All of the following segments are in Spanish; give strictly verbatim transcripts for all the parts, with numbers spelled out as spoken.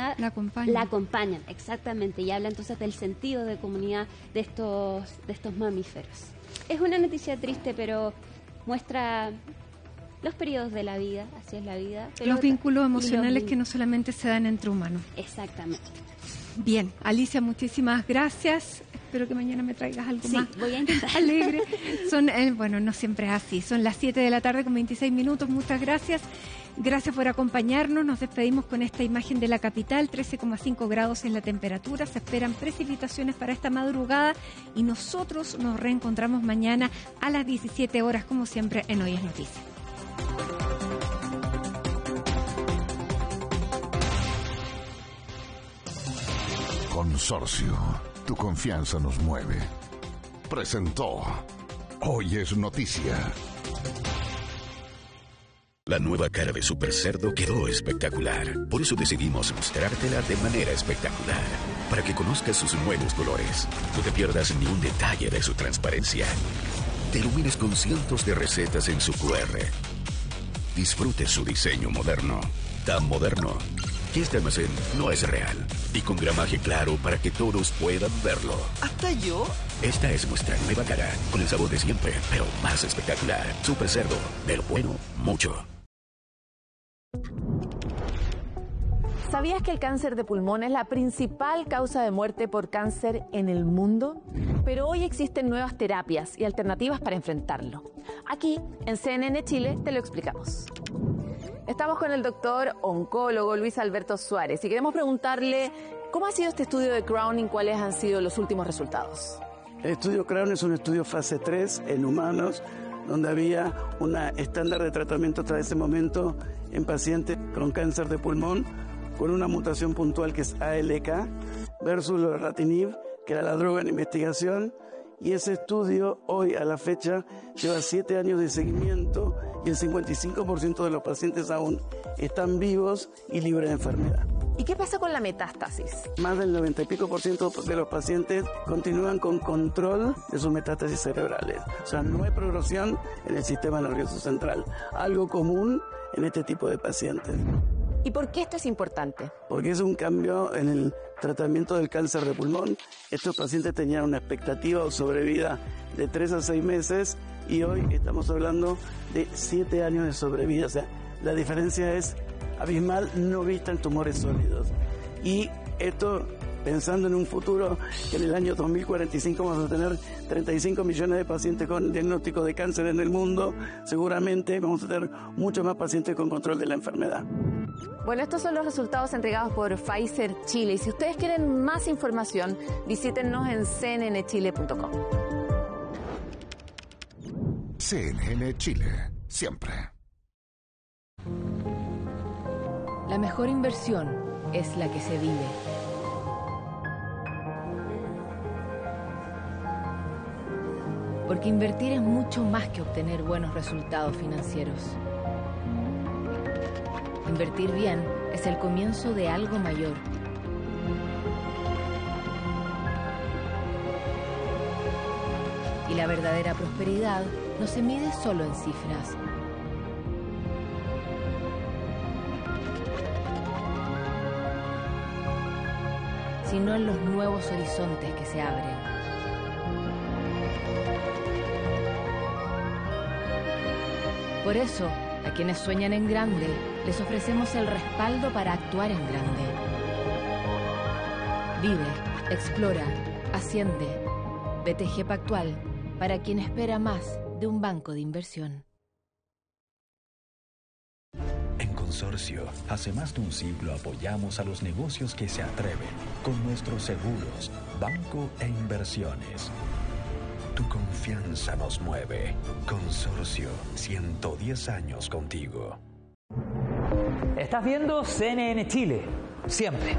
comunidad la acompañan. la acompañan, exactamente, y habla entonces del sentido de comunidad de estos, de estos mamíferos. Es una noticia triste, pero muestra los periodos de la vida, así es la vida. Pero los vínculos emocionales los... que no solamente se dan entre humanos. Exactamente. Bien, Alicia, muchísimas gracias. Espero que mañana me traigas algo sí, más voy a intentar. alegre. Son, eh, bueno, no siempre es así. Son las siete de la tarde con veintiséis minutos. Muchas gracias. Gracias por acompañarnos. Nos despedimos con esta imagen de la capital. trece coma cinco grados en la temperatura. Se esperan precipitaciones para esta madrugada y nosotros nos reencontramos mañana a las diecisiete horas, como siempre, en Hoy es Noticia. Consorcio, tu confianza nos mueve. Presentó Hoy es Noticia. La nueva cara de Super Cerdo quedó espectacular. Por eso decidimos mostrártela de manera espectacular. Para que conozcas sus nuevos colores. No te pierdas ni un detalle de su transparencia. Te ilumines con cientos de recetas en su cu erre. Disfrute su diseño moderno. Tan moderno que este almacén no es real. Y con gramaje claro para que todos puedan verlo. ¿Hasta yo? Esta es nuestra nueva cara. Con el sabor de siempre, pero más espectacular. Super Cerdo. De lo bueno, mucho. ¿Sabías que el cáncer de pulmón es la principal causa de muerte por cáncer en el mundo? Pero hoy existen nuevas terapias y alternativas para enfrentarlo. Aquí, en C N N Chile, te lo explicamos. Estamos con el doctor oncólogo Luis Alberto Suárez y queremos preguntarle cómo ha sido este estudio de Crown y cuáles han sido los últimos resultados. El estudio Crown es un estudio fase tres en humanos, donde había un estándar de tratamiento hasta ese momento en pacientes con cáncer de pulmón, con una mutación puntual que es A L K, versus lorlatinib, que era la droga en investigación, y ese estudio hoy a la fecha lleva siete años de seguimiento y el cincuenta y cinco por ciento de los pacientes aún están vivos y libres de enfermedad. ¿Y qué pasa con la metástasis? Más del noventa y pico por ciento de los pacientes continúan con control de sus metástasis cerebrales. O sea, no hay progresión en el sistema nervioso central, algo común en este tipo de pacientes. ¿Y por qué esto es importante? Porque es un cambio en el tratamiento del cáncer de pulmón. Estos pacientes tenían una expectativa o sobrevida de tres a seis meses y hoy estamos hablando de siete años de sobrevida. O sea, la diferencia es abismal, no vista en tumores sólidos. Y esto, pensando en un futuro, que en el año dos mil cuarenta y cinco vamos a tener treinta y cinco millones de pacientes con diagnóstico de cáncer en el mundo, seguramente vamos a tener muchos más pacientes con control de la enfermedad. Bueno, estos son los resultados entregados por Pfizer Chile. Y si ustedes quieren más información, visítennos en c n n chile punto com. C N N Chile, siempre. La mejor inversión es la que se vive. Porque invertir es mucho más que obtener buenos resultados financieros. Invertir bien es el comienzo de algo mayor. Y la verdadera prosperidad no se mide solo en cifras. Sino en los nuevos horizontes que se abren. Por eso, a quienes sueñan en grande, les ofrecemos el respaldo para actuar en grande. Vive, explora, asciende. B T G Pactual, para quien espera más de un banco de inversión. En Consorcio, hace más de un siglo apoyamos a los negocios que se atreven con nuestros seguros, banco e inversiones. Tu confianza nos mueve. Consorcio, ciento diez años contigo. Estás viendo C N N Chile, siempre.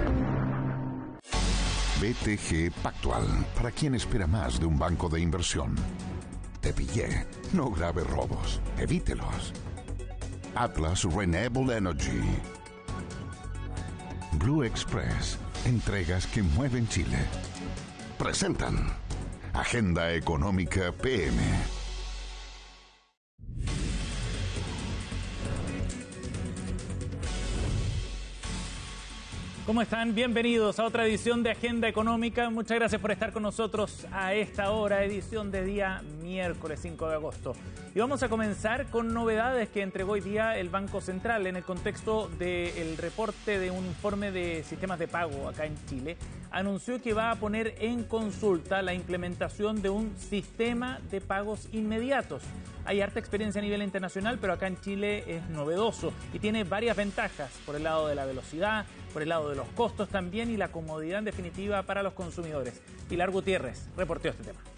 B T G Pactual, para quien espera más de un banco de inversión. Te pillé, no grave robos, evítelos. Atlas Renewable Energy. Blue Express, entregas que mueven Chile. Presentan Agenda Económica P M. ¿Cómo están? Bienvenidos a otra edición de Agenda Económica. Muchas gracias por estar con nosotros a esta hora, edición de día miércoles cinco de agosto. Y vamos a comenzar con novedades que entregó hoy día el Banco Central en el contexto del reporte de un informe de sistemas de pago acá en Chile. Anunció que va a poner en consulta la implementación de un sistema de pagos inmediatos. Hay harta experiencia a nivel internacional, pero acá en Chile es novedoso y tiene varias ventajas por el lado de la velocidad, por el lado de los costos también y la comodidad en definitiva para los consumidores. Pilar Gutiérrez reportó este tema.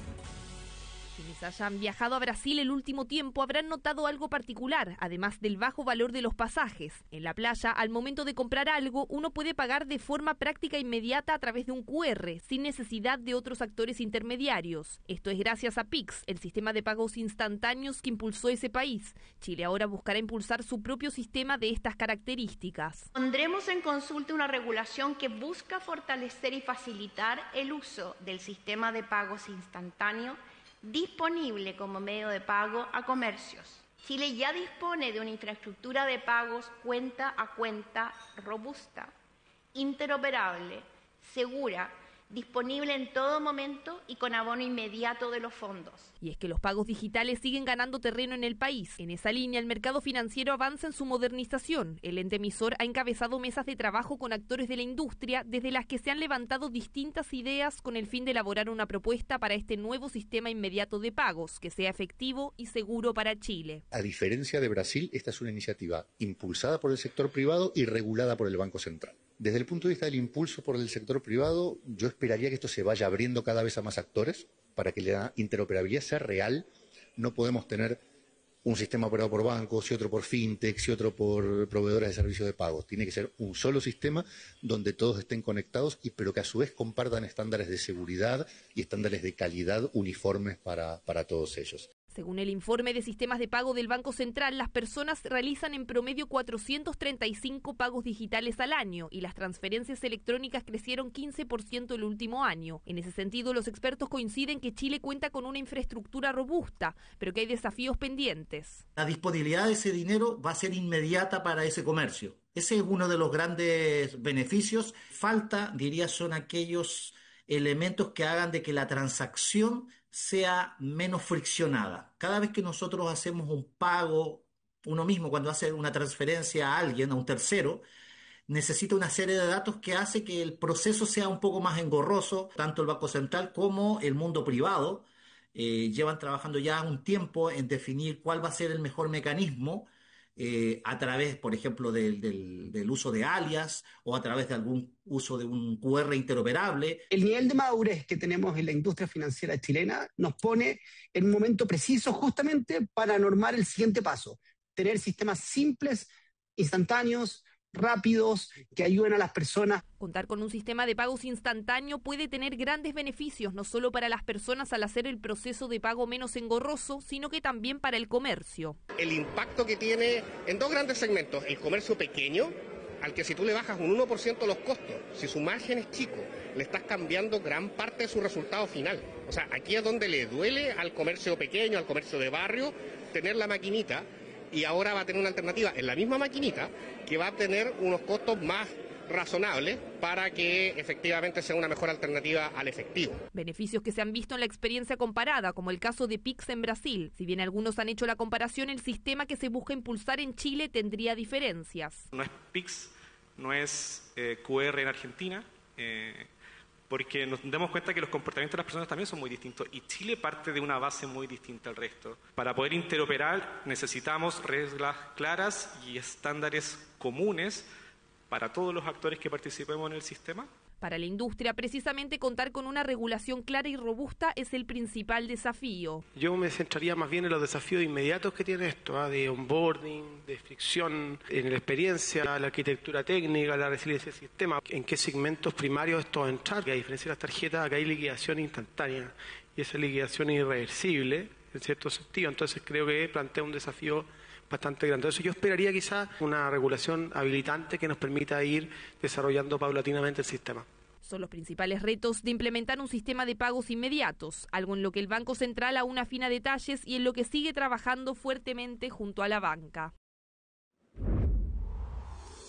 Quienes hayan viajado a Brasil el último tiempo habrán notado algo particular, además del bajo valor de los pasajes. En la playa, al momento de comprar algo, uno puede pagar de forma práctica e inmediata a través de un cu erre, sin necesidad de otros actores intermediarios. Esto es gracias a Pix, el sistema de pagos instantáneos que impulsó ese país. Chile ahora buscará impulsar su propio sistema de estas características. Pondremos en consulta una regulación que busca fortalecer y facilitar el uso del sistema de pagos instantáneo disponible como medio de pago a comercios. Chile ya dispone de una infraestructura de pagos cuenta a cuenta robusta, interoperable, segura, disponible en todo momento y con abono inmediato de los fondos. Y es que los pagos digitales siguen ganando terreno en el país. En esa línea, el mercado financiero avanza en su modernización. El ente emisor ha encabezado mesas de trabajo con actores de la industria, desde las que se han levantado distintas ideas con el fin de elaborar una propuesta para este nuevo sistema inmediato de pagos, que sea efectivo y seguro para Chile. A diferencia de Brasil, esta es una iniciativa impulsada por el sector privado y regulada por el Banco Central. Desde el punto de vista del impulso por el sector privado, yo esperaría que esto se vaya abriendo cada vez a más actores para que la interoperabilidad sea real. No podemos tener un sistema operado por bancos y otro por fintechs y otro por proveedores de servicios de pagos. Tiene que ser un solo sistema donde todos estén conectados, y pero que a su vez compartan estándares de seguridad y estándares de calidad uniformes para, para todos ellos. Según el informe de sistemas de pago del Banco Central, las personas realizan en promedio cuatrocientos treinta y cinco pagos digitales al año y las transferencias electrónicas crecieron quince por ciento el último año. En ese sentido, los expertos coinciden que Chile cuenta con una infraestructura robusta, pero que hay desafíos pendientes. La disponibilidad de ese dinero va a ser inmediata para ese comercio. Ese es uno de los grandes beneficios. Falta, diría, son aquellos elementos que hagan de que la transacción sea menos friccionada. Cada vez que nosotros hacemos un pago, uno mismo cuando hace una transferencia a alguien, a un tercero, necesita una serie de datos que hace que el proceso sea un poco más engorroso. Tanto el Banco Central como el mundo privado eh, llevan trabajando ya un tiempo en definir cuál va a ser el mejor mecanismo Eh, a través, por ejemplo, del, del, del uso de alias o a través de algún uso de un cu erre interoperable. El nivel de madurez que tenemos en la industria financiera chilena nos pone en un momento preciso justamente para normar el siguiente paso: tener sistemas simples, instantáneos, rápidos, que ayuden a las personas. Contar con un sistema de pagos instantáneo puede tener grandes beneficios, no solo para las personas al hacer el proceso de pago menos engorroso, sino que también para el comercio. El impacto que tiene en dos grandes segmentos: el comercio pequeño, al que si tú le bajas un uno por ciento los costos, si su margen es chico, le estás cambiando gran parte de su resultado final. O sea, aquí es donde le duele al comercio pequeño, al comercio de barrio, tener la maquinita, y ahora va a tener una alternativa en la misma maquinita que va a tener unos costos más razonables para que efectivamente sea una mejor alternativa al efectivo. Beneficios que se han visto en la experiencia comparada, como el caso de Pix en Brasil. Si bien algunos han hecho la comparación, el sistema que se busca impulsar en Chile tendría diferencias. No es Pix, no es eh, cu erre en Argentina, eh, porque nos damos cuenta que los comportamientos de las personas también son muy distintos y Chile parte de una base muy distinta al resto. Para poder interoperar necesitamos reglas claras y estándares comunes para todos los actores que participemos en el sistema. Para la industria, precisamente contar con una regulación clara y robusta es el principal desafío. Yo me centraría más bien en los desafíos inmediatos que tiene esto, ¿eh? de onboarding, de fricción, en la experiencia, la arquitectura técnica, la resiliencia del sistema, en qué segmentos primarios esto va a entrar. A diferencia de las tarjetas, acá hay liquidación instantánea y esa liquidación es irreversible en cierto sentido, entonces creo que plantea un desafío bastante grande. Entonces yo esperaría quizás una regulación habilitante que nos permita ir desarrollando paulatinamente el sistema. Son los principales retos de implementar un sistema de pagos inmediatos, algo en lo que el Banco Central aún afina detalles y en lo que sigue trabajando fuertemente junto a la banca.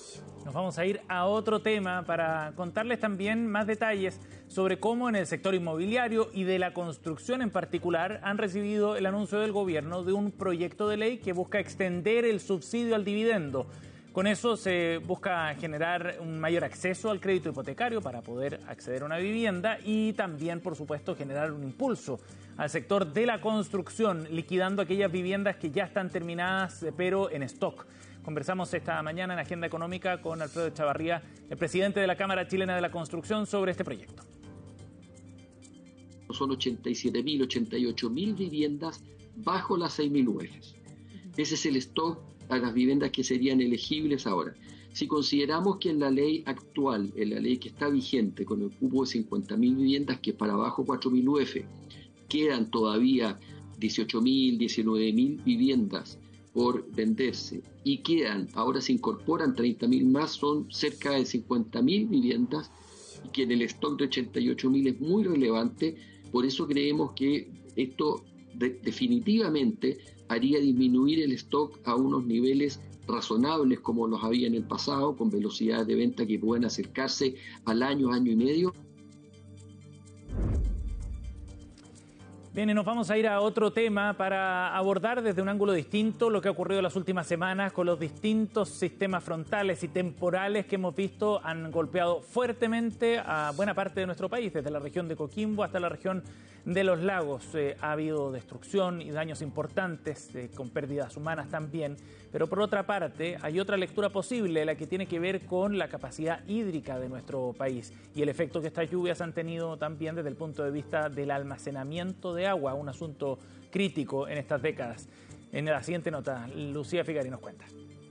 Nos vamos a ir a otro tema para contarles también más detalles sobre cómo en el sector inmobiliario y de la construcción en particular han recibido el anuncio del gobierno de un proyecto de ley que busca extender el subsidio al dividendo. Con eso se busca generar un mayor acceso al crédito hipotecario para poder acceder a una vivienda y también, por supuesto, generar un impulso al sector de la construcción, liquidando aquellas viviendas que ya están terminadas pero en stock. Conversamos esta mañana en Agenda Económica con Alfredo Echavarría, el presidente de la Cámara Chilena de la Construcción, sobre este proyecto. Son ochenta y siete mil, ochenta y ocho mil viviendas bajo las seis mil U Fs. Ese es el stock a las viviendas que serían elegibles ahora. Si consideramos que en la ley actual, en la ley que está vigente, con el cupo de cincuenta mil viviendas, que es para abajo cuatro mil U F, quedan todavía dieciocho mil, diecinueve mil viviendas por venderse, y quedan, ahora se incorporan treinta mil más, son cerca de cincuenta mil viviendas, y que en el stock de ochenta y ocho mil es muy relevante. Por eso creemos que esto de, definitivamente haría disminuir el stock a unos niveles razonables como los había en el pasado, con velocidades de venta que pueden acercarse al año, año y medio. Bien, y nos vamos a ir a otro tema para abordar desde un ángulo distinto lo que ha ocurrido en las últimas semanas con los distintos sistemas frontales y temporales que hemos visto han golpeado fuertemente a buena parte de nuestro país, desde la región de Coquimbo hasta la región de los lagos. Eh, ha habido destrucción y daños importantes, eh, con pérdidas humanas también, pero por otra parte hay otra lectura posible, la que tiene que ver con la capacidad hídrica de nuestro país y el efecto que estas lluvias han tenido también desde el punto de vista del almacenamiento de agua, un asunto crítico en estas décadas. En la siguiente nota, Lucía Figari nos cuenta.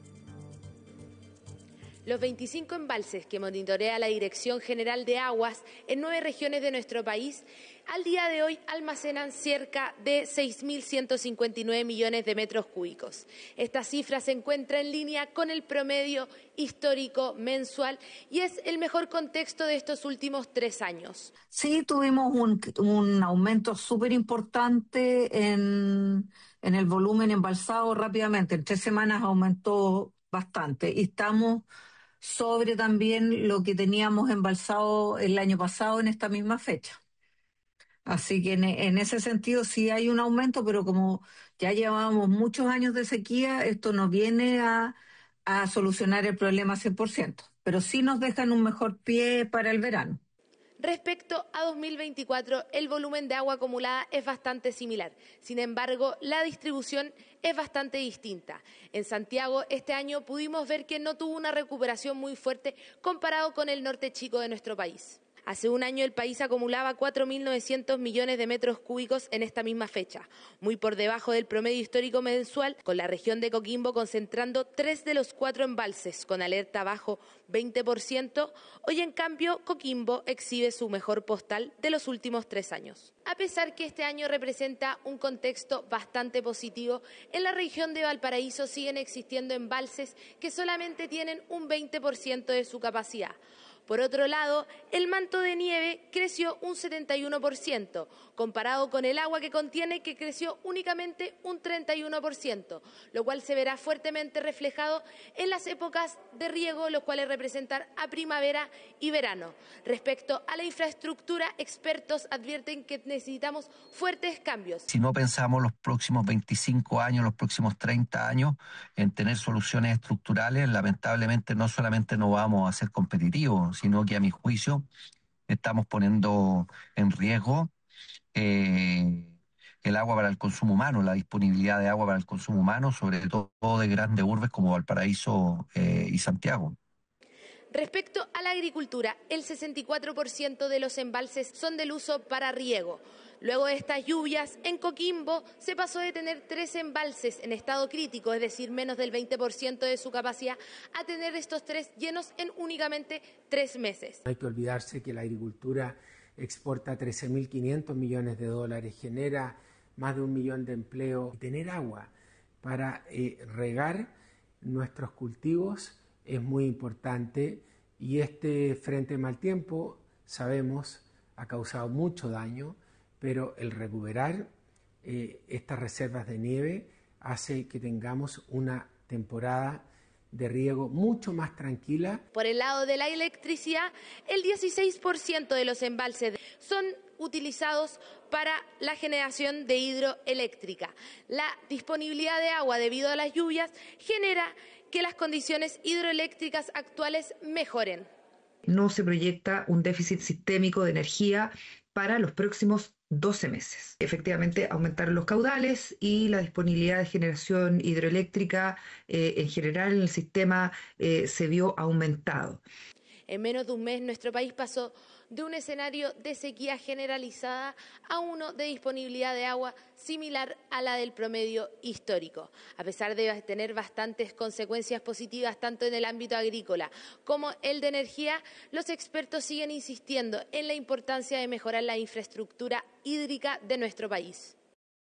Los veinticinco embalses que monitorea la Dirección General de Aguas en nueve regiones de nuestro país, al día de hoy almacenan cerca de seis mil ciento cincuenta y nueve millones de metros cúbicos. Esta cifra se encuentra en línea con el promedio histórico mensual y es el mejor contexto de estos últimos tres años. Sí, tuvimos un, un aumento súper importante en, en el volumen embalsado rápidamente. En tres semanas aumentó bastante y estamos sobre también lo que teníamos embalsado el año pasado en esta misma fecha. Así que en, en ese sentido sí hay un aumento, pero como ya llevábamos muchos años de sequía, esto no viene a, a solucionar el problema cien por ciento, pero sí nos dejan un mejor pie para el verano. Respecto a dos mil veinticuatro, el volumen de agua acumulada es bastante similar. Sin embargo, la distribución es bastante distinta. En Santiago, este año pudimos ver que no tuvo una recuperación muy fuerte comparado con el norte chico de nuestro país. Hace un año el país acumulaba cuatro mil novecientos millones de metros cúbicos en esta misma fecha, muy por debajo del promedio histórico mensual, con la región de Coquimbo concentrando tres de los cuatro embalses con alerta bajo veinte por ciento. Hoy, en cambio, Coquimbo exhibe su mejor postal de los últimos tres años. A pesar que este año representa un contexto bastante positivo, en la región de Valparaíso siguen existiendo embalses que solamente tienen un veinte por ciento de su capacidad. Por otro lado, el manto de nieve creció un setenta y uno por ciento, comparado con el agua que contiene, que creció únicamente un treinta y uno por ciento, lo cual se verá fuertemente reflejado en las épocas de riego, los cuales representan a primavera y verano. Respecto a la infraestructura, expertos advierten que necesitamos fuertes cambios. Si no pensamos los próximos veinticinco años, los próximos treinta años en tener soluciones estructurales, lamentablemente no solamente no vamos a ser competitivos, sino que a mi juicio estamos poniendo en riesgo eh, el agua para el consumo humano, la disponibilidad de agua para el consumo humano, sobre todo de grandes urbes como Valparaíso eh, y Santiago. Respecto a la agricultura, el sesenta y cuatro por ciento de los embalses son del uso para riego. Luego de estas lluvias, en Coquimbo se pasó de tener tres embalses en estado crítico, es decir, menos del veinte por ciento de su capacidad, a tener estos tres llenos en únicamente tres meses. No hay que olvidarse que la agricultura exporta trece mil quinientos millones de dólares, genera más de un millón de empleos. Tener agua para eh, regar nuestros cultivos es muy importante, y este frente mal tiempo, sabemos, ha causado mucho daño, pero el recuperar eh, estas reservas de nieve hace que tengamos una temporada de riego mucho más tranquila. Por el lado de la electricidad, el dieciséis por ciento de los embalses son utilizados para la generación de hidroeléctrica. La disponibilidad de agua debido a las lluvias genera que las condiciones hidroeléctricas actuales mejoren. No se proyecta un déficit sistémico de energía para los próximos doce meses. Efectivamente, aumentaron los caudales y la disponibilidad de generación hidroeléctrica eh, en general en el sistema eh, se vio aumentado. En menos de un mes, nuestro país pasó de un escenario de sequía generalizada a uno de disponibilidad de agua similar a la del promedio histórico. A pesar de tener bastantes consecuencias positivas tanto en el ámbito agrícola como el de energía, los expertos siguen insistiendo en la importancia de mejorar la infraestructura hídrica de nuestro país.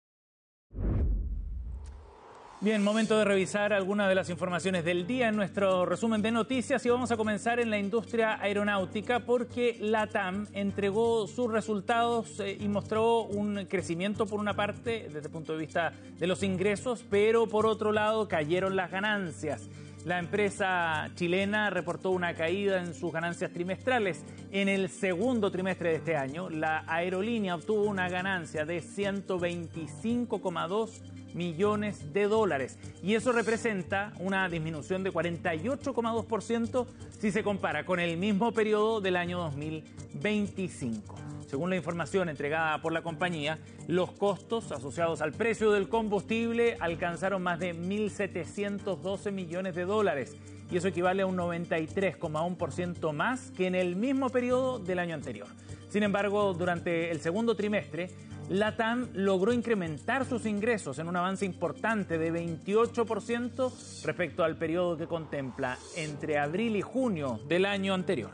Bien, momento de revisar algunas de las informaciones del día en nuestro resumen de noticias y vamos a comenzar en la industria aeronáutica porque LATAM entregó sus resultados eh, y mostró un crecimiento por una parte desde el punto de vista de los ingresos, pero por otro lado cayeron las ganancias. La empresa chilena reportó una caída en sus ganancias trimestrales. En el segundo trimestre de este año, la aerolínea obtuvo una ganancia de ciento veinticinco coma dos millones de dólares y eso representa una disminución de cuarenta y ocho coma dos por ciento si se compara con el mismo periodo del año dos mil veinticinco. Según la información entregada por la compañía, los costos asociados al precio del combustible alcanzaron más de mil setecientos doce millones de dólares y eso equivale a un noventa y tres coma uno por ciento más que en el mismo periodo del año anterior. Sin embargo, durante el segundo trimestre, LATAM logró incrementar sus ingresos en un avance importante de veintiocho por ciento respecto al periodo que contempla entre abril y junio del año anterior.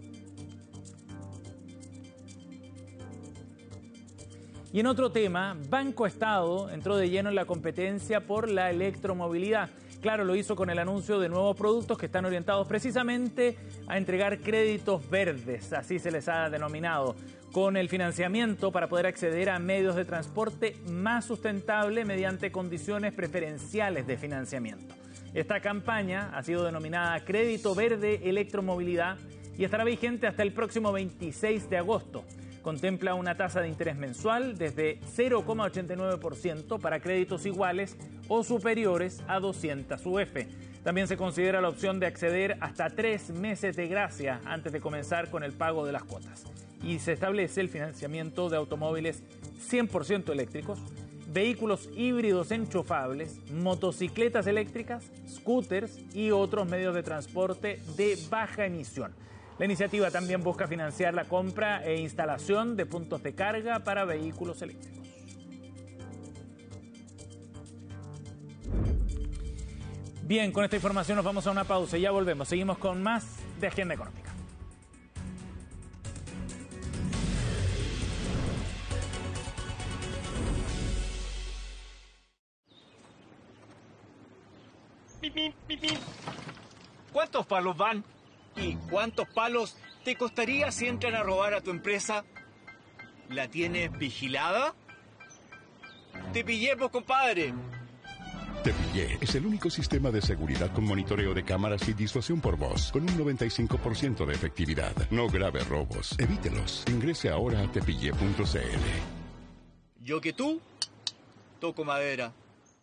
Y en otro tema, Banco Estado entró de lleno en la competencia por la electromovilidad. Claro, lo hizo con el anuncio de nuevos productos que están orientados precisamente a entregar créditos verdes, así se les ha denominado, con el financiamiento para poder acceder a medios de transporte más sustentables mediante condiciones preferenciales de financiamiento. Esta campaña ha sido denominada Crédito Verde Electromovilidad y estará vigente hasta el próximo veintiséis de agosto. Contempla una tasa de interés mensual desde cero coma ochenta y nueve por ciento para créditos iguales o superiores a doscientos U F. También se considera la opción de acceder hasta tres meses de gracia antes de comenzar con el pago de las cuotas. Y se establece el financiamiento de automóviles cien por ciento eléctricos, vehículos híbridos enchufables, motocicletas eléctricas, scooters y otros medios de transporte de baja emisión. La iniciativa también busca financiar la compra e instalación de puntos de carga para vehículos eléctricos. Bien, con esta información nos vamos a una pausa y ya volvemos. Seguimos con más de Agenda Económica. ¿Cuántos palos van? ¿Y cuántos palos te costaría si entran a robar a tu empresa? ¿La tienes vigilada? ¡Te pillé, pues, compadre! Te Pillé es el único sistema de seguridad con monitoreo de cámaras y disuasión por voz, con un noventa y cinco por ciento de efectividad. No grave robos, evítelos. Ingrese ahora a tepillé punto c l. Yo que tú, toco madera.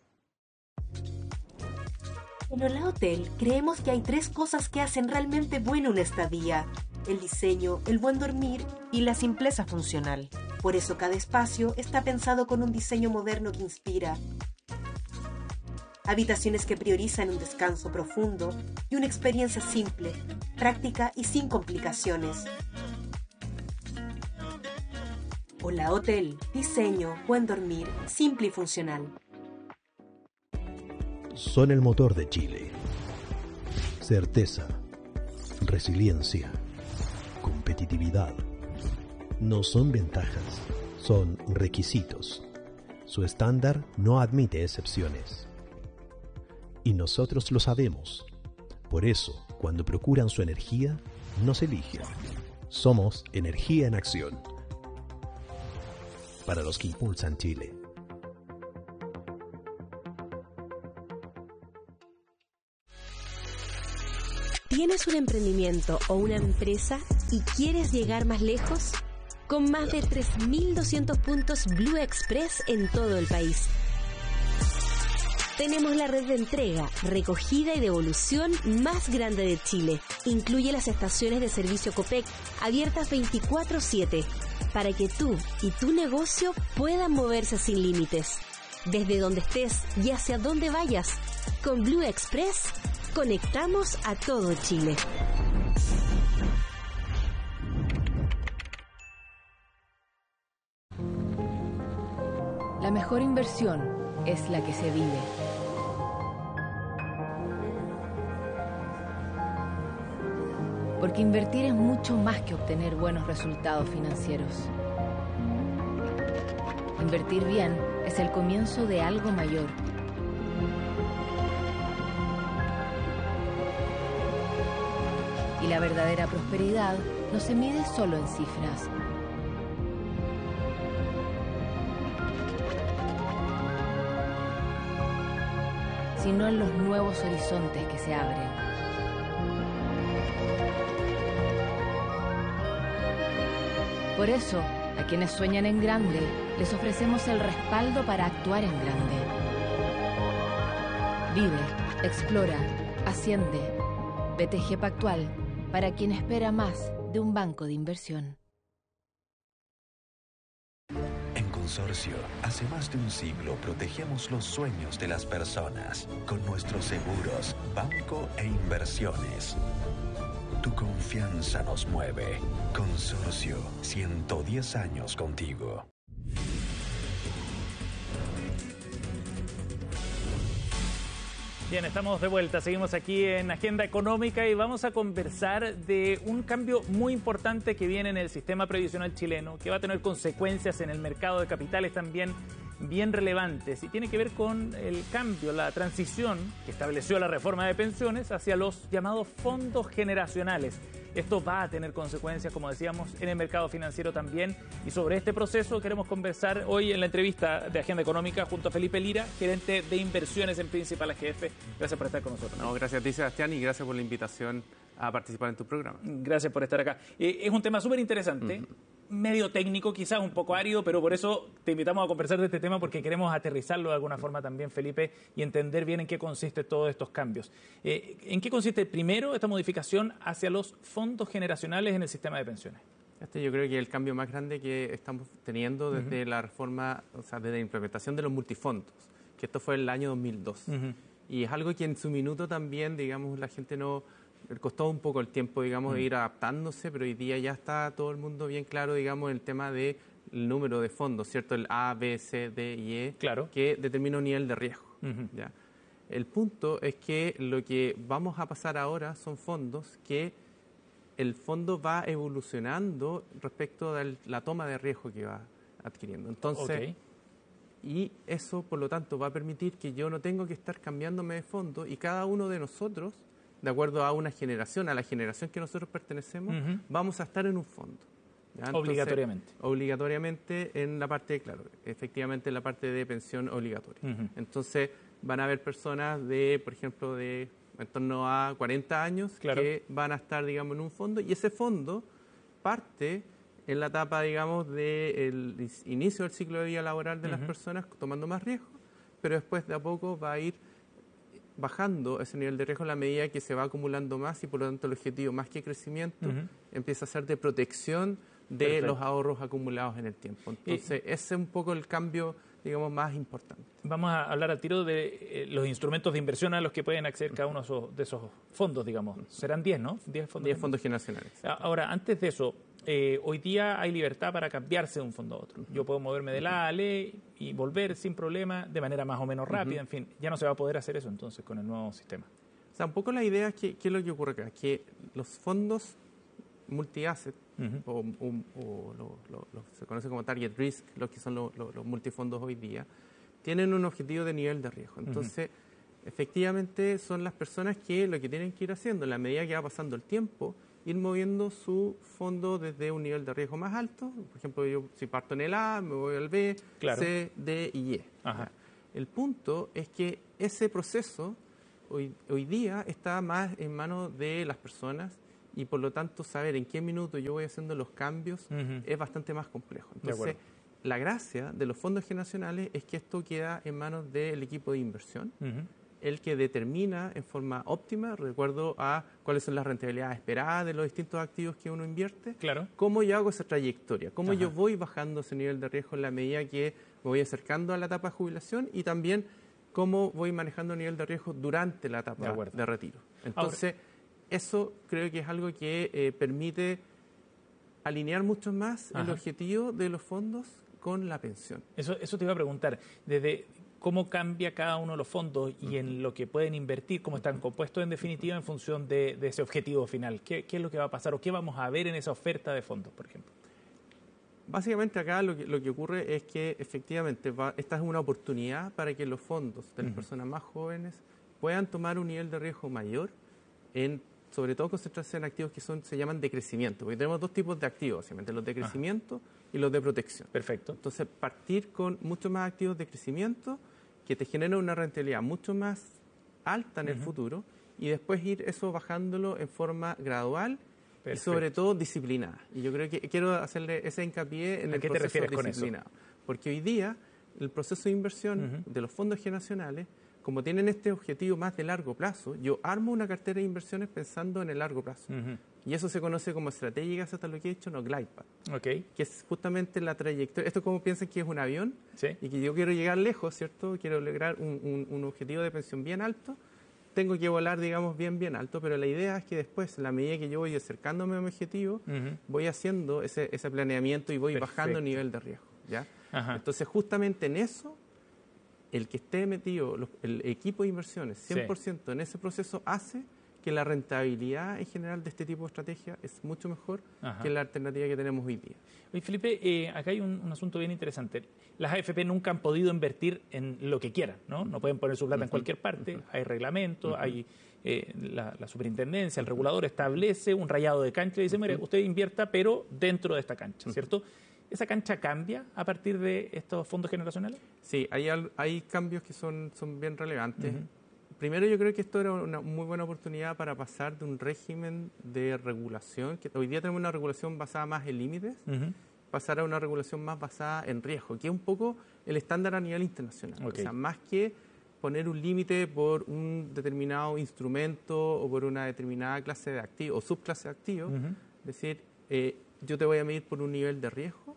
En Hola Hotel creemos que hay tres cosas que hacen realmente bueno una estadía: el diseño, el buen dormir y la simpleza funcional. Por eso cada espacio está pensado con un diseño moderno que inspira. Habitaciones que priorizan un descanso profundo y una experiencia simple, práctica y sin complicaciones. Hola Hotel, diseño, buen dormir, simple y funcional. Son el motor de Chile. Certeza, resiliencia, competitividad. No son ventajas, son requisitos. Su estándar no admite excepciones. Y nosotros lo sabemos. Por eso, cuando procuran su energía, nos eligen. Somos Energía en Acción. Para los que impulsan Chile. ¿Tienes un emprendimiento o una empresa y quieres llegar más lejos? Con más de tres mil doscientos puntos Blue Express en todo el país. Tenemos la red de entrega, recogida y devolución más grande de Chile. Incluye las estaciones de servicio Copec, abiertas veinticuatro siete, para que tú y tu negocio puedan moverse sin límites. Desde donde estés y hacia donde vayas, con Blue Express, conectamos a todo Chile. La mejor inversión es la que se vive. Porque invertir es mucho más que obtener buenos resultados financieros. Invertir bien es el comienzo de algo mayor. Y la verdadera prosperidad no se mide solo en cifras. Sino en los nuevos horizontes que se abren. Por eso, a quienes sueñan en grande, les ofrecemos el respaldo para actuar en grande. Vive, explora, asciende. B T G Pactual, para quien espera más de un banco de inversión. Consorcio, hace más de un siglo protegemos los sueños de las personas con nuestros seguros, banco e inversiones. Tu confianza nos mueve. Consorcio, ciento diez años contigo. Bien, estamos de vuelta, seguimos aquí en Agenda Económica y vamos a conversar de un cambio muy importante que viene en el sistema previsional chileno, que va a tener consecuencias en el mercado de capitales también bien relevantes, y tiene que ver con el cambio, la transición que estableció la reforma de pensiones hacia los llamados fondos generacionales. Esto va a tener consecuencias, como decíamos, en el mercado financiero también, y sobre este proceso queremos conversar hoy en la entrevista de Agenda Económica junto a Felipe Lira, gerente de inversiones en Principal A G F. Gracias por estar con nosotros. No, gracias a ti, Sebastián, y gracias por la invitación a participar en tu programa. Gracias por estar acá. Eh, es un tema súper interesante, uh-huh. medio técnico, quizás un poco árido, pero por eso te invitamos a conversar de este tema, porque queremos aterrizarlo de alguna forma también, Felipe, y entender bien en qué consiste todos estos cambios. Eh, ¿En qué consiste primero esta modificación hacia los fondos generacionales en el sistema de pensiones? Este yo creo que es el cambio más grande que estamos teniendo desde uh-huh. la reforma, o sea, desde la implementación de los multifondos, que esto fue en el año dos mil dos. Uh-huh. Y es algo que en su minuto también, digamos, la gente no... costó un poco el tiempo, digamos, de ir adaptándose, pero hoy día ya está todo el mundo bien claro, digamos, el tema del número de fondos, ¿cierto? El A, B, C, D y E, claro. que determina un nivel de riesgo. Uh-huh. ¿Ya? El punto es que lo que vamos a pasar ahora son fondos que el fondo va evolucionando respecto de la toma de riesgo que va adquiriendo. Entonces, okay. y eso, por lo tanto, va a permitir que yo no tengo que estar cambiándome de fondo, y cada uno de nosotros, de acuerdo a una generación, a la generación que nosotros pertenecemos, uh-huh. vamos a estar en un fondo. ¿Ya? Entonces, obligatoriamente. Obligatoriamente en la parte, claro, efectivamente en la parte de pensión obligatoria. Uh-huh. Entonces van a haber personas de, por ejemplo, de en torno a cuarenta años, claro. que van a estar, digamos, en un fondo, y ese fondo parte en la etapa, digamos, del inicio del ciclo de vida laboral de uh-huh. las personas, tomando más riesgo, pero después de a poco va a ir bajando ese nivel de riesgo a la medida que se va acumulando más, y por lo tanto el objetivo, más que crecimiento, uh-huh. empieza a ser de protección de Perfecto. Los ahorros acumulados en el tiempo. Entonces, y, ese es un poco el cambio, digamos, más importante. Vamos a hablar al tiro de eh, los instrumentos de inversión a los que pueden acceder cada uno de esos, de esos fondos, digamos. Serán diez, ¿no? diez fondos. diez fondos generacionales. Ahora, antes de eso, eh, hoy día hay libertad para cambiarse de un fondo a otro. Yo puedo moverme de la A a la E y volver sin problema, de manera más o menos rápida. Uh-huh. En fin, ya no se va a poder hacer eso entonces con el nuevo sistema. O sea, un poco la idea es que, ¿qué es lo que ocurre acá? Que los fondos multi-asset, uh-huh. o, o, o lo, lo, lo, se conoce como target risk, los que son lo, lo, los multifondos hoy día, tienen un objetivo de nivel de riesgo. Entonces, uh-huh. efectivamente, son las personas que lo que tienen que ir haciendo, en la medida que va pasando el tiempo, ir moviendo su fondo desde un nivel de riesgo más alto. Por ejemplo, yo si parto en el A, me voy al B, claro. C, D y E. Ajá. El punto es que ese proceso hoy, hoy día está más en manos de las personas y por lo tanto saber en qué minuto yo voy haciendo los cambios uh-huh. es bastante más complejo. Entonces, la gracia de los fondos generacionales es que esto queda en manos del equipo de inversión, uh-huh. el que determina en forma óptima, recuerdo a cuáles son las rentabilidades esperadas de los distintos activos que uno invierte, claro. cómo yo hago esa trayectoria, cómo Ajá. yo voy bajando ese nivel de riesgo en la medida que me voy acercando a la etapa de jubilación y también cómo voy manejando el nivel de riesgo durante la etapa de, de retiro. Entonces, Ahora, eso creo que es algo que eh, permite alinear mucho más Ajá. el objetivo de los fondos con la pensión. Eso, eso te iba a preguntar, desde cómo cambia cada uno de los fondos y en lo que pueden invertir, cómo están compuestos en definitiva en función de, de ese objetivo final. ¿Qué, ¿Qué es lo que va a pasar o qué vamos a ver en esa oferta de fondos, por ejemplo? Básicamente acá lo que, lo que ocurre es que efectivamente va, esta es una oportunidad para que los fondos de las uh-huh. personas más jóvenes puedan tomar un nivel de riesgo mayor, en sobre todo concentrarse en activos que son se llaman de crecimiento, porque tenemos dos tipos de activos, básicamente, los de crecimiento uh-huh. y los de protección. Perfecto. Entonces, partir con muchos más activos de crecimiento que te generan una rentabilidad mucho más alta en uh-huh. el futuro y después ir eso bajándolo en forma gradual Perfecto. Y sobre todo disciplinada. Y yo creo que quiero hacerle ese hincapié en el proceso disciplinado. ¿A qué te refieres disciplinado. con eso? Porque hoy día el proceso de inversión uh-huh. de los fondos generacionales, como tienen este objetivo más de largo plazo, yo armo una cartera de inversiones pensando en el largo plazo. Uh-huh. Y eso se conoce como estratégicas hasta lo que he hecho, no glide path. Okay. Que es justamente la trayectoria. Esto es como piensan que es un avión ¿Sí? y que yo quiero llegar lejos, ¿cierto? Quiero lograr un, un, un objetivo de pensión bien alto. Tengo que volar, digamos, bien, bien alto, pero la idea es que después, en la medida que yo voy acercándome a mi objetivo, uh-huh. voy haciendo ese, ese planeamiento y voy Perfecto. Bajando el nivel de riesgo, ¿ya? Ajá. Entonces, justamente en eso, el que esté metido, los, el equipo de inversiones, cien por ciento sí. en ese proceso, hace que la rentabilidad en general de este tipo de estrategia es mucho mejor Ajá. que la alternativa que tenemos hoy día. Oye, Felipe, eh, acá hay un, un asunto bien interesante. Las A F P nunca han podido invertir en lo que quieran, ¿no? No pueden poner su plata uh-huh. en cualquier parte. Uh-huh. Hay reglamentos, uh-huh. hay eh, la, la superintendencia, el regulador establece un rayado de cancha y dice, mire, uh-huh. usted invierta, pero dentro de esta cancha, ¿cierto? Uh-huh. ¿Esa cancha cambia a partir de estos fondos generacionales? Sí, hay, hay cambios que son, son bien relevantes. Uh-huh. Primero, yo creo que esto era una muy buena oportunidad para pasar de un régimen de regulación, que hoy día tenemos una regulación basada más en límites, uh-huh. pasar a una regulación más basada en riesgo, que es un poco el estándar a nivel internacional. Okay. O sea, más que poner un límite por un determinado instrumento o por una determinada clase de activo o subclase de activo, uh-huh. es decir, eh, yo te voy a medir por un nivel de riesgo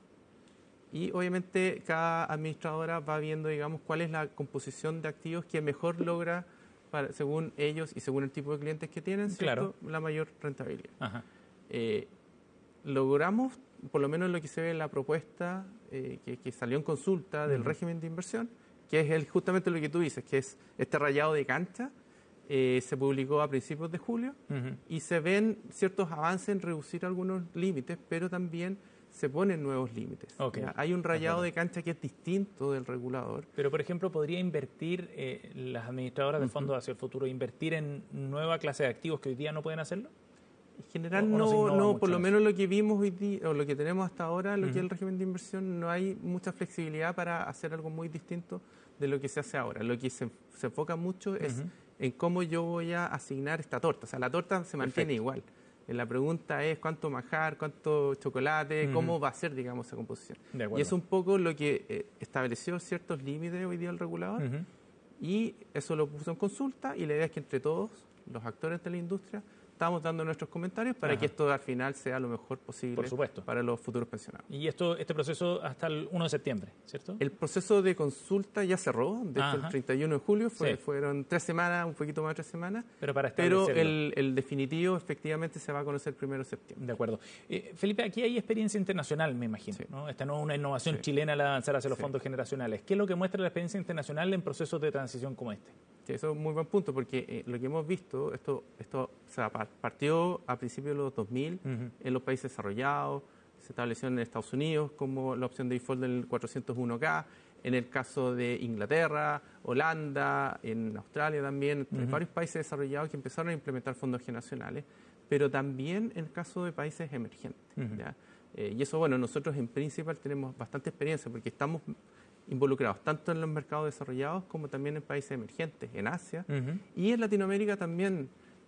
y obviamente cada administradora va viendo, digamos, cuál es la composición de activos que mejor logra, para, según ellos y según el tipo de clientes que tienen, ¿cierto? Claro. La mayor rentabilidad. Ajá. Eh, logramos, por lo menos lo que se ve en la propuesta eh, que, que salió en consulta del uh-huh. régimen de inversión, que es el, justamente lo que tú dices, que es este rayado de cancha, eh, se publicó a principios de julio uh-huh. y se ven ciertos avances en reducir algunos límites, pero también se ponen nuevos límites. Okay. Hay un rayado de cancha que es distinto del regulador. Pero, por ejemplo, ¿podría invertir eh, las administradoras de fondos uh-huh. hacia el futuro, invertir en nueva clase de activos que hoy día no pueden hacerlo? En general, o, o no, no, no, no por lo menos lo que vimos hoy día, o lo que tenemos hasta ahora, lo uh-huh. que es el régimen de inversión, no hay mucha flexibilidad para hacer algo muy distinto de lo que se hace ahora. Lo que se, se enfoca mucho es uh-huh. en cómo yo voy a asignar esta torta. O sea, la torta se mantiene Perfecto. Igual. La pregunta es cuánto manjar, cuánto chocolate, uh-huh. cómo va a ser, digamos, esa composición. Y es un poco lo que eh, estableció ciertos límites hoy día el regulador uh-huh. y eso lo puso en consulta y la idea es que entre todos los actores de la industria estamos dando nuestros comentarios para Ajá. que esto al final sea lo mejor posible Por supuesto. Para los futuros pensionados. Y esto este proceso hasta el uno de septiembre, ¿cierto? El proceso de consulta ya cerró, desde Ajá. el treinta y uno de julio, fue, sí. fueron tres semanas, un poquito más de tres semanas, pero, para pero el, el definitivo efectivamente se va a conocer el primero de septiembre. De acuerdo. Eh, Felipe, aquí hay experiencia internacional, me imagino, sí. ¿no? Esta no es una innovación sí. chilena al avanzar hacia los sí. fondos generacionales. ¿Qué es lo que muestra la experiencia internacional en procesos de transición como este? Sí, eso es un muy buen punto, porque eh, lo que hemos visto, esto, esto o sea, partió a principios de los dos mil uh-huh. en los países desarrollados, se estableció en Estados Unidos como la opción de default del cuatrocientos uno K, en el caso de Inglaterra, Holanda, en Australia también, uh-huh. en varios países desarrollados que empezaron a implementar fondos generacionales, pero también en el caso de países emergentes. Uh-huh. ¿ya? Eh, y eso, bueno, nosotros en Principal tenemos bastante experiencia porque estamos involucrados, tanto en los mercados desarrollados como también en países emergentes, en Asia. Uh-huh. Y en Latinoamérica también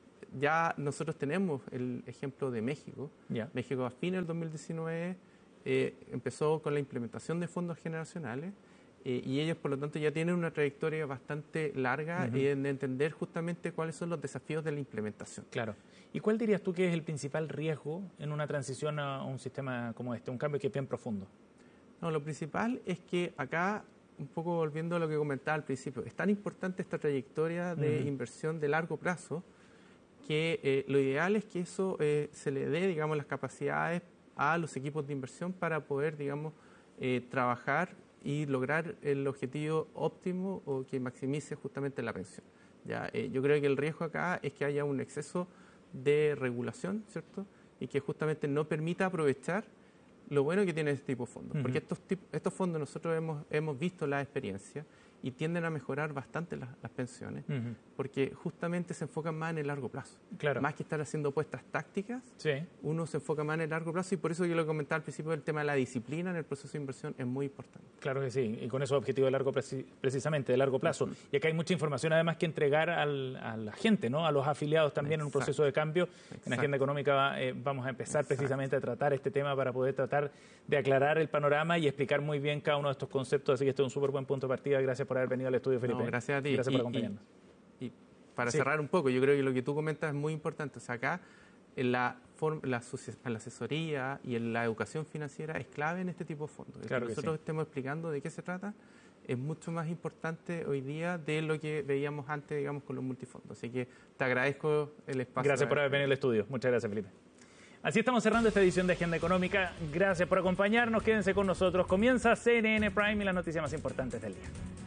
ya nosotros tenemos el ejemplo de México. Yeah. México a fines del dos mil diecinueve eh, empezó con la implementación de fondos generacionales eh, y ellos por lo tanto ya tienen una trayectoria bastante larga uh-huh. en entender justamente cuáles son los desafíos de la implementación. Claro. ¿Y cuál dirías tú que es el principal riesgo en una transición a un sistema como este, un cambio que es bien profundo? No, lo principal es que acá, un poco volviendo a lo que comentaba al principio, es tan importante esta trayectoria de uh-huh. inversión de largo plazo que eh, lo ideal es que eso eh, se le dé, digamos, las capacidades a los equipos de inversión para poder, digamos, eh, trabajar y lograr el objetivo óptimo o que maximice justamente la pensión. Ya, eh, yo creo que el riesgo acá es que haya un exceso de regulación, ¿cierto? Y que justamente no permita aprovechar lo bueno que tiene este tipo de fondos. Uh-huh. Porque estos, estos fondos nosotros hemos, hemos visto la experiencia y tienden a mejorar bastante las, las pensiones, uh-huh. porque justamente se enfocan más en el largo plazo. Claro. Más que estar haciendo apuestas tácticas, sí. uno se enfoca más en el largo plazo y por eso yo lo comentaba al principio, el tema de la disciplina en el proceso de inversión es muy importante. Claro que sí, y con esos objetivos de largo precisamente, de largo plazo. Uh-huh. Y acá hay mucha información además que entregar al, a la gente, ¿no? A los afiliados también. Exacto. En un proceso de cambio. Exacto. En Agenda Económica eh, vamos a empezar Exacto. precisamente a tratar este tema para poder tratar de aclarar el panorama y explicar muy bien cada uno de estos conceptos, así que este es un súper buen punto de partida. Gracias por haber venido al estudio, Felipe. No, gracias a ti. Gracias y, por acompañarnos. Y, y para sí. cerrar un poco, yo creo que lo que tú comentas es muy importante. O sea, acá la, form, la, la asesoría y la educación financiera es clave en este tipo de fondos. Claro que que nosotros sí. estemos explicando de qué se trata es mucho más importante hoy día de lo que veíamos antes, digamos, con los multifondos. Así que te agradezco el espacio. Gracias por haber venido al estudio. Muchas gracias, Felipe. Así estamos cerrando esta edición de Agenda Económica. Gracias por acompañarnos. Quédense con nosotros. Comienza C N N Prime y las noticias más importantes del día.